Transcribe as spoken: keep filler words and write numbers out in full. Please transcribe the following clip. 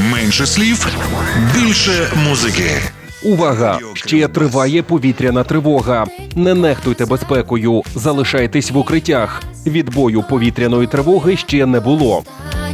Менше слів, більше музики. Увага! Ще триває повітряна тривога. Не нехтуйте безпекою, залишайтесь в укриттях. Відбою повітряної тривоги ще не було.